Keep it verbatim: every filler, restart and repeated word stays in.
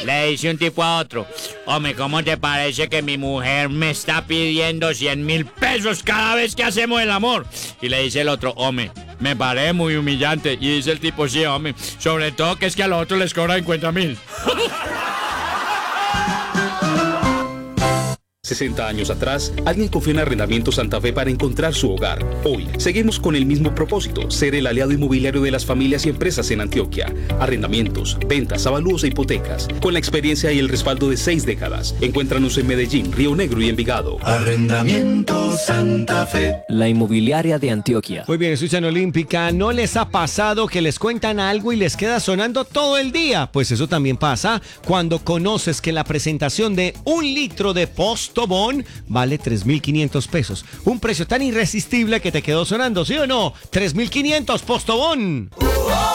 Le dice un tipo a otro, hombre, ¿cómo te parece que mi mujer me está pidiendo cien mil pesos cada vez que hacemos el amor? Y le dice el otro, hombre, me parece muy humillante. Y dice el tipo, sí, hombre, sobre todo que es que a los otros les cobran cincuenta mil. sesenta años atrás, alguien confió en Arrendamiento Santa Fe para encontrar su hogar. Hoy, seguimos con el mismo propósito, ser el aliado inmobiliario de las familias y empresas en Antioquia. Arrendamientos, ventas, avalúos e hipotecas. Con la experiencia y el respaldo de seis décadas. Encuéntranos en Medellín, Río Negro y Envigado. Arrendamiento Santa Fe. La inmobiliaria de Antioquia. Muy bien, escuchan Olímpica. ¿No les ha pasado que les cuentan algo y les queda sonando todo el día? Pues eso también pasa cuando conoces que la presentación de un litro de Postobón vale tres mil quinientos pesos. Un precio tan irresistible que te quedó sonando, ¿sí o no? tres mil quinientos Postobón.